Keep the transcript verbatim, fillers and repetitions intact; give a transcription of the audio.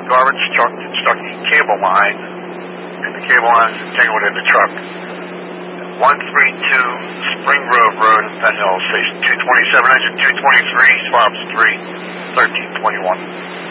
garbage truck that struck the cable line, and the cable line is entangled in the truck. one thirty-two Spring Grove Road in Penn Hill, station two twenty-seven, engine two twenty-three, swaps three, thirteen twenty-one.